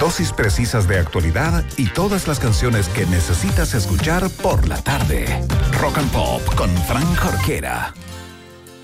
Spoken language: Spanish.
Dosis precisas de actualidad y todas las canciones que necesitas escuchar por la tarde. Rock and Pop con Fran Jorquera.